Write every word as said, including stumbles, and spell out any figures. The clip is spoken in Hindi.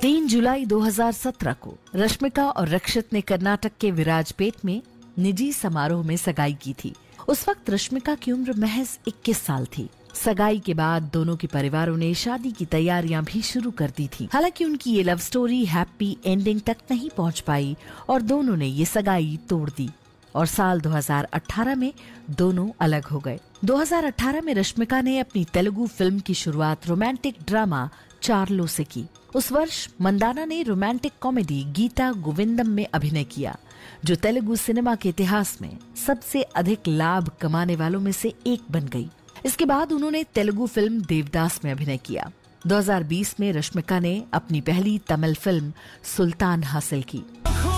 तीन जुलाई दो हज़ार सत्रह को रश्मिका और रक्षित ने कर्नाटक के विराजपेट में निजी समारोह में सगाई की थी। उस वक्त रश्मिका की उम्र महज इक्कीस साल थी। सगाई के बाद दोनों के परिवारों ने शादी की तैयारियां भी शुरू कर दी थी। हालांकि उनकी ये लव स्टोरी हैप्पी एंडिंग तक नहीं पहुंच पाई और दोनों ने ये सगाई तोड़ दी और साल दो हज़ार अठारह में दोनों अलग हो गए। दो हज़ार अठारह में रश्मिका ने अपनी तेलुगु फिल्म की शुरुआत रोमांटिक ड्रामा चार्लो से की। उस वर्ष मंदाना ने रोमांटिक कॉमेडी गीता गोविंदम में अभिनय किया, जो तेलुगु सिनेमा के इतिहास में सबसे अधिक लाभ कमाने वालों में से एक बन गई। इसके बाद उन्होंने तेलुगु फिल्म देवदास में अभिनय किया। दो हज़ार बीस में रश्मिका ने अपनी पहली तमिल फिल्म सुल्तान हासिल की।